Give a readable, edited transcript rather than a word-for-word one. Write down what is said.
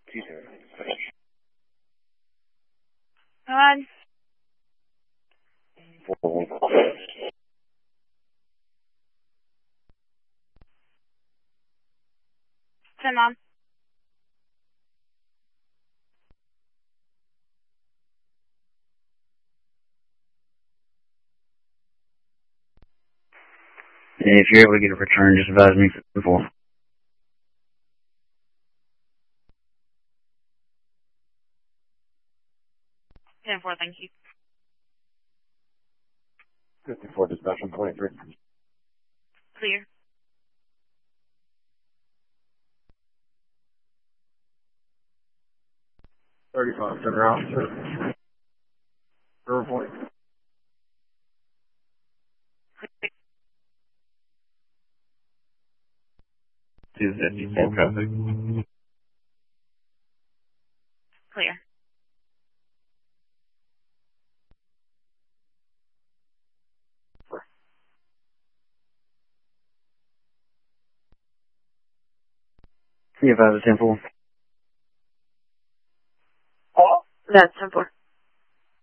On. Turn on. And if you're able to get a return, just advise me before. 10-4, thank you. 54 dispatch on 23. Clear. Turn around. River Point. Okay. Clear. See if I was 10-4. That's 10-4.